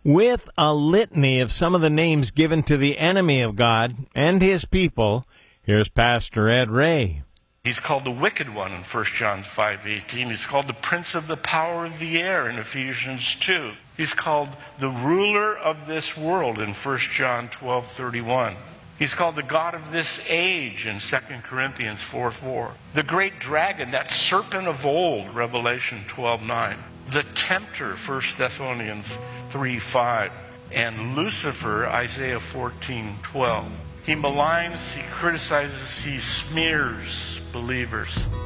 with a litany of some of the names given to the enemy of God and his people. Here's Pastor Ed Ray. He's called the wicked one in 1 John 5:18. He's called the prince of the power of the air in Ephesians 2. He's called the ruler of this world in 1 John 12:31. He's called the God of this age in 2 Corinthians 4:4. The great dragon, that serpent of old, Revelation 12:9. The tempter, 1 Thessalonians 3:5. And Lucifer, Isaiah 14:12. He maligns, he criticizes, he smears believers.